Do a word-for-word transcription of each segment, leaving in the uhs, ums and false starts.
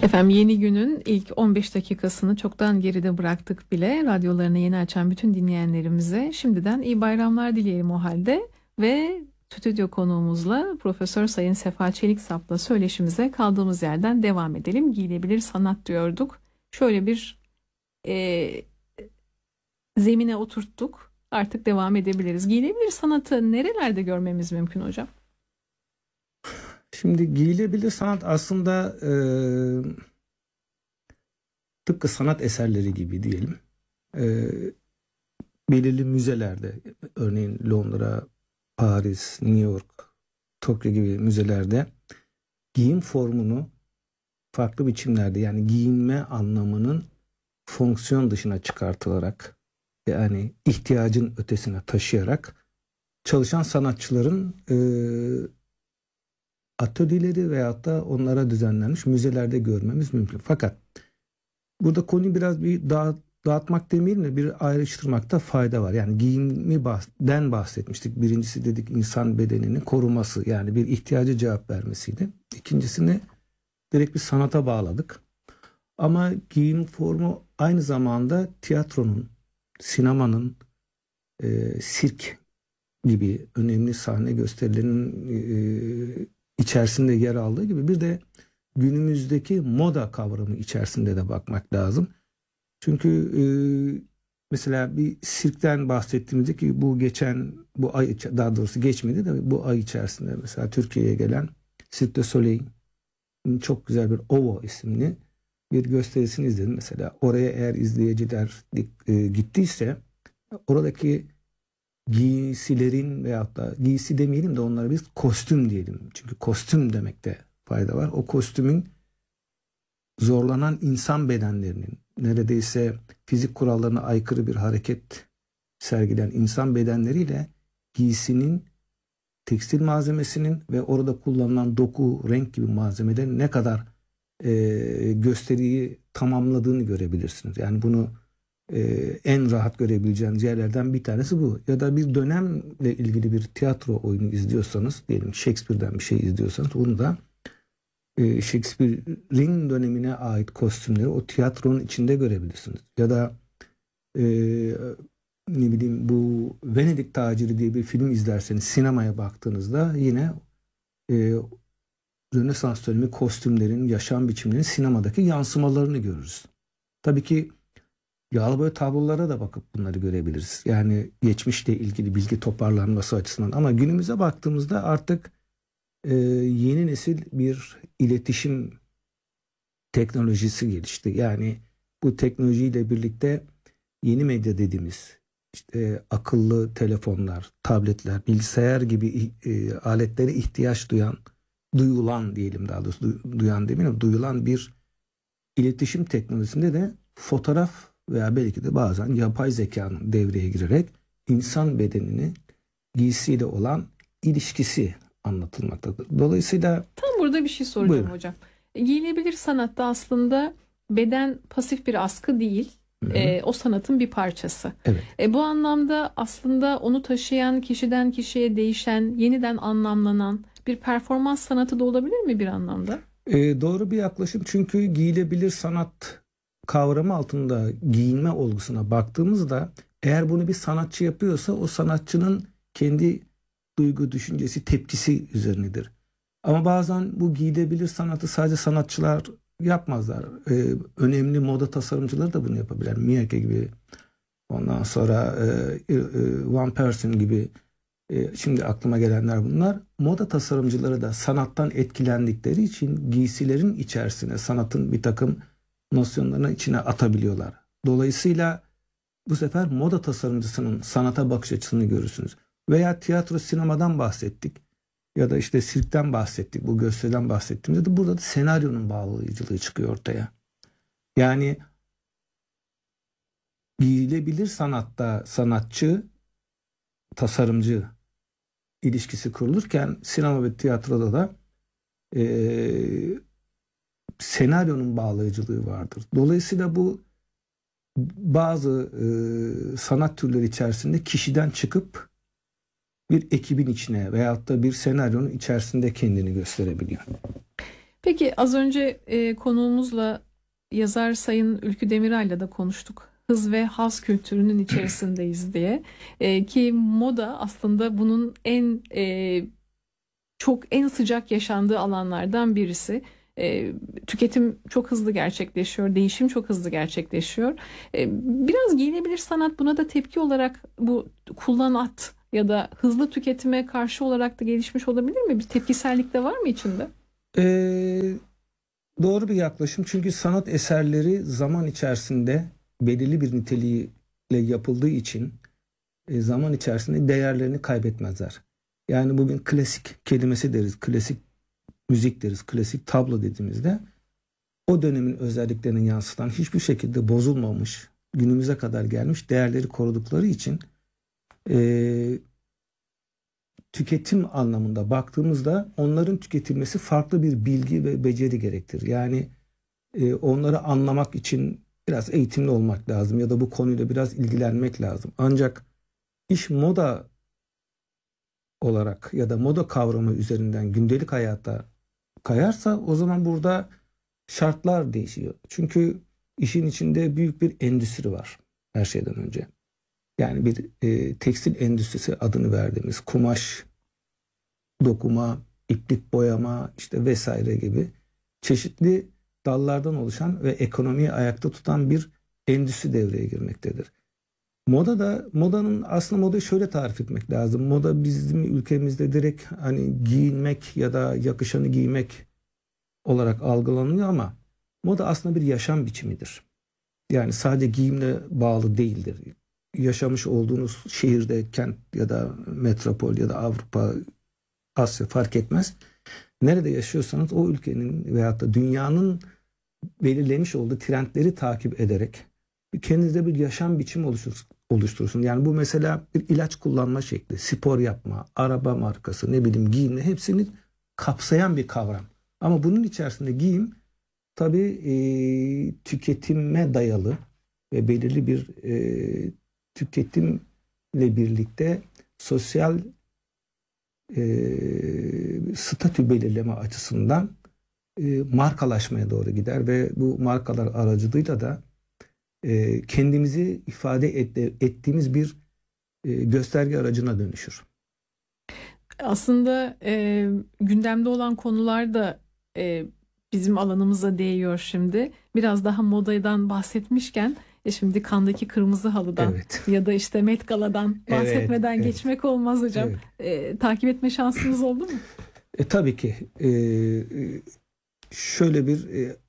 Efendim yeni günün ilk on beş dakikasını çoktan geride bıraktık bile. Radyolarını yeni açan bütün dinleyenlerimize şimdiden iyi bayramlar dileyelim o halde. Ve stüdyo konuğumuzla Profesör Sayın Sefa Çeliksap'la söyleşimize kaldığımız yerden devam edelim. Giyilebilir sanat diyorduk. Şöyle bir e, zemine oturttuk. Artık devam edebiliriz. Giyilebilir sanatı nerelerde görmemiz mümkün hocam? Şimdi giyilebilir sanat aslında e, tıpkı sanat eserleri gibi diyelim. E, belirli müzelerde, örneğin Londra, Paris, New York, Tokyo gibi müzelerde giyim formunu farklı biçimlerde, yani giyinme anlamının fonksiyon dışına çıkartılarak, yani ihtiyacın ötesine taşıyarak çalışan sanatçıların e, atölyeleri veyahut da onlara düzenlenmiş müzelerde görmemiz mümkün. Fakat burada konuyu biraz bir dağıt, dağıtmak demeyelim de bir ayrıştırmakta fayda var. Yani giyimden bahsetmiştik. Birincisi dedik insan bedeninin koruması, yani bir ihtiyaca cevap vermesiydi. İkincisini direkt bir sanata bağladık. Ama giyim formu aynı zamanda tiyatronun, sinemanın, e, sirk gibi önemli sahne gösterilerinin e, içerisinde yer aldığı gibi bir de günümüzdeki moda kavramı içerisinde de bakmak lazım. Çünkü e, mesela bir sirkten bahsettiğimizde, ki bu geçen bu ay, daha doğrusu geçmedi de bu ay içerisinde mesela Türkiye'ye gelen Cirque du Soleil'in çok güzel bir Ovo isimli bir gösterisini izledim mesela. Oraya eğer izleyiciler e, gittiyse oradaki giysilerin veyahut da giysi demeyelim de onlara biz kostüm diyelim. Çünkü kostüm demekte fayda var. O kostümün zorlanan insan bedenlerinin, neredeyse fizik kurallarına aykırı bir hareket sergileyen insan bedenleriyle giysinin, tekstil malzemesinin ve orada kullanılan doku, renk gibi malzemelerin ne kadar e, gösteriyi tamamladığını görebilirsiniz. Yani bunu Ee, en rahat görebileceğiniz yerlerden bir tanesi bu. Ya da bir dönemle ilgili bir tiyatro oyunu izliyorsanız, diyelim Shakespeare'den bir şey izliyorsanız, bunu da e, Shakespeare'in dönemine ait kostümleri o tiyatronun içinde görebilirsiniz. Ya da e, ne bileyim bu Venedik Taciri diye bir film izlerseniz, sinemaya baktığınızda yine e, Rönesans dönemi kostümlerin, yaşam biçimlerinin sinemadaki yansımalarını görürüz. Tabii ki yağlı boya tablolara da bakıp bunları görebiliriz. Yani geçmişle ilgili bilgi toparlanması açısından. Ama günümüze baktığımızda artık e, yeni nesil bir iletişim teknolojisi gelişti. Yani bu teknolojiyle birlikte yeni medya dediğimiz işte akıllı telefonlar, tabletler, bilgisayar gibi e, aletlere ihtiyaç duyan, duyulan diyelim daha doğrusu du- duyan demeyeyim, duyulan bir iletişim teknolojisinde de fotoğraf veya belki de bazen yapay zekanın devreye girerek insan bedenini giysiyle olan ilişkisi anlatılmaktadır. Dolayısıyla Tam burada bir şey soracağım buyurun. hocam. Giyilebilir sanatta aslında beden pasif bir askı değil. Hı hı. E, o sanatın bir parçası. Evet. E, bu anlamda aslında onu taşıyan, kişiden kişiye değişen, yeniden anlamlanan bir performans sanatı da olabilir mi bir anlamda? E, doğru bir yaklaşım, çünkü giyilebilir sanat kavramı altında giyinme olgusuna baktığımızda, eğer bunu bir sanatçı yapıyorsa o sanatçının kendi duygu, düşüncesi, tepkisi üzerinedir. Ama bazen bu giyilebilir sanatı sadece sanatçılar yapmazlar. Ee, önemli moda tasarımcıları da bunu yapabilir. Miyake gibi, ondan sonra e, e, One Person gibi, e, şimdi aklıma gelenler bunlar. Moda tasarımcıları da sanattan etkilendikleri için giysilerin içerisine sanatın bir takım nosyonlarını içine atabiliyorlar. Dolayısıyla bu sefer moda tasarımcısının sanata bakış açısını görürsünüz. Veya tiyatro, sinemadan bahsettik. Ya da işte sirkten bahsettik, bu gösteriden bahsettiğimizde de burada da senaryonun bağlayıcılığı çıkıyor ortaya. Yani giyilebilir sanatta sanatçı, tasarımcı ilişkisi kurulurken sinema ve tiyatroda da e, senaryonun bağlayıcılığı vardır. Dolayısıyla bu bazı e, sanat türleri içerisinde kişiden çıkıp bir ekibin içine veyahut da bir senaryonun içerisinde kendini gösterebiliyor. Peki az önce e, konuğumuzla yazar Sayın Ülkü Demiray'la da konuştuk. Hız ve haz kültürünün içerisindeyiz diye. E, ki moda aslında bunun en e, çok en sıcak yaşandığı alanlardan birisi. E, tüketim çok hızlı gerçekleşiyor, değişim çok hızlı gerçekleşiyor. E, biraz giyilebilir sanat buna da tepki olarak bu kullan at ya da hızlı tüketime karşı olarak da gelişmiş olabilir mi? Bir tepkisellik de var mı içinde? Ee, doğru bir yaklaşım, çünkü sanat eserleri zaman içerisinde belirli bir niteliğiyle yapıldığı için e, zaman içerisinde değerlerini kaybetmezler. Yani bugün klasik kelimesi deriz, klasik müzik deriz, klasik tablo dediğimizde o dönemin özelliklerini yansıtan, hiçbir şekilde bozulmamış, günümüze kadar gelmiş değerleri korudukları için e, tüketim anlamında baktığımızda onların tüketilmesi farklı bir bilgi ve beceri gerektirir. Yani e, onları anlamak için biraz eğitimli olmak lazım ya da bu konuyla biraz ilgilenmek lazım. Ancak iş moda olarak ya da moda kavramı üzerinden gündelik hayata kayarsa, o zaman burada şartlar değişiyor. Çünkü işin içinde büyük bir endüstri var her şeyden önce. Yani bir e, tekstil endüstrisi adını verdiğimiz kumaş, dokuma, iplik boyama işte vesaire gibi çeşitli dallardan oluşan ve ekonomiyi ayakta tutan bir endüstri devreye girmektedir. Moda da, modanın aslında modayı şöyle tarif etmek lazım. Moda bizim ülkemizde direkt hani giyinmek ya da yakışanı giymek olarak algılanıyor ama moda aslında bir yaşam biçimidir. Yani sadece giyimle bağlı değildir. Yaşamış olduğunuz şehirde, kent ya da metropol ya da Avrupa, Asya fark etmez. Nerede yaşıyorsanız o ülkenin veyahut da dünyanın belirlemiş olduğu trendleri takip ederek kendinize bir yaşam biçimi oluşturursun. Yani bu mesela bir ilaç kullanma şekli, spor yapma, araba markası, ne bileyim giyimle hepsini kapsayan bir kavram. Ama bunun içerisinde giyim tabii e, tüketime dayalı ve belirli bir e, tüketimle birlikte sosyal e, statü belirleme açısından e, markalaşmaya doğru gider ve bu markalar aracılığıyla da e, kendimizi ifade et, ettiğimiz bir e, gösterge aracına dönüşür. Aslında e, gündemde olan konular da e, bizim alanımıza değiyor şimdi. Biraz daha modadan bahsetmişken e, şimdi Kandaki Kırmızı Halı'dan Evet. ya da işte Met Gala'dan Evet, bahsetmeden evet, geçmek olmaz hocam. evet. E, takip etme şansınız oldu mu? E, tabii ki. E, şöyle bir e,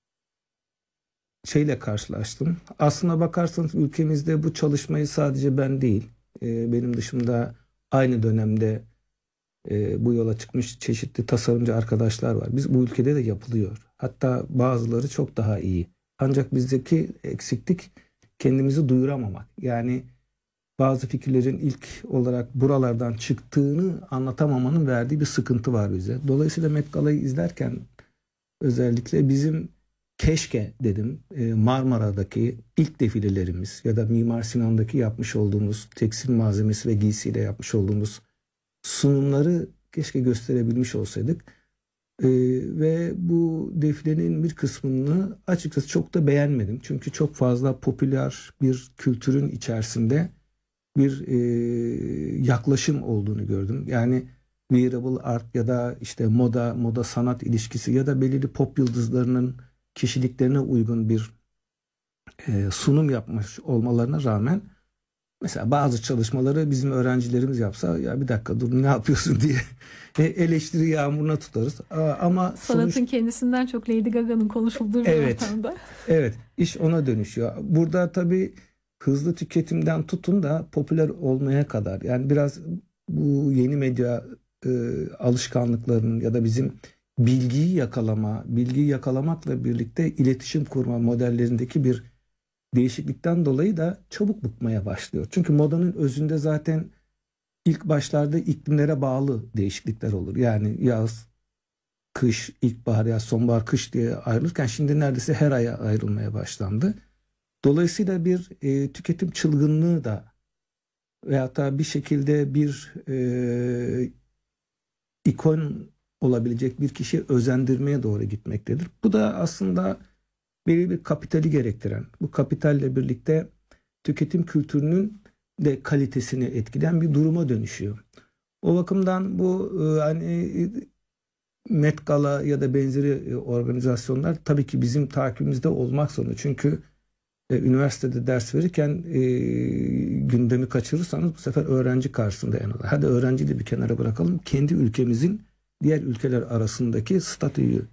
şeyle karşılaştım. Aslına bakarsanız ülkemizde bu çalışmayı sadece ben değil, e, benim dışımda aynı dönemde e, bu yola çıkmış çeşitli tasarımcı arkadaşlar var. Biz bu ülkede de yapılıyor. Hatta bazıları çok daha iyi. Ancak bizdeki eksiklik kendimizi duyuramamak. Yani bazı fikirlerin ilk olarak buralardan çıktığını anlatamamanın verdiği bir sıkıntı var bize. Dolayısıyla Met Gala'yı izlerken özellikle bizim keşke dedim e, Marmara'daki ilk defilelerimiz ya da Mimar Sinan'daki yapmış olduğumuz tekstil malzemesi ve giysiyle yapmış olduğumuz sunumları keşke gösterebilmiş olsaydık. Ee, ve bu defilenin bir kısmını açıkçası çok da beğenmedim. Çünkü çok fazla popüler bir kültürün içerisinde bir e, yaklaşım olduğunu gördüm. Yani wearable art ya da işte moda, moda sanat ilişkisi ya da belirli pop yıldızlarının kişiliklerine uygun bir e, sunum yapmış olmalarına rağmen mesela bazı çalışmaları bizim öğrencilerimiz yapsa ya bir dakika dur ne yapıyorsun diye eleştiri yağmuruna tutarız. Ama Sanatın sonuç kendisinden çok Lady Gaga'nın konuşulduğu bir evet, ortamda. evet iş ona dönüşüyor. Burada tabii hızlı tüketimden tutun da popüler olmaya kadar yani biraz bu yeni medya e, alışkanlıklarının ya da bizim bilgiyi yakalama, bilgiyi yakalamakla birlikte iletişim kurma modellerindeki bir değişiklikten dolayı da çabuk bıkmaya başlıyor. Çünkü modanın özünde zaten ilk başlarda iklimlere bağlı değişiklikler olur. Yani yaz, kış, ilkbahar, yaz, sonbahar, kış diye ayrılırken şimdi neredeyse her aya ayrılmaya başlandı. Dolayısıyla bir e, tüketim çılgınlığı da veyahut da bir şekilde bir e, ikon olabilecek bir kişiye özendirmeye doğru gitmektedir. Bu da aslında belirli bir kapitali gerektiren, bu kapitalle birlikte tüketim kültürünün de kalitesini etkileyen bir duruma dönüşüyor. O bakımdan bu e, hani Met Gala ya da benzeri organizasyonlar tabii ki bizim takibimizde olmak zorunda. Çünkü e, üniversitede ders verirken e, gündemi kaçırırsanız bu sefer öğrenci karşısında yanılır. Hadi öğrenciyi de bir kenara bırakalım. Kendi ülkemizin diğer ülkeler arasındaki statüyü